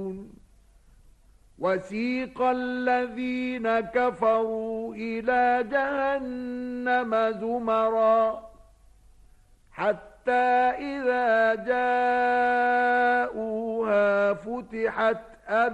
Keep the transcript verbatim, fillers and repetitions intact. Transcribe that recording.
وسيق الذين كفروا إلى جهنم زمرا حتى إذا جاءوها فتحت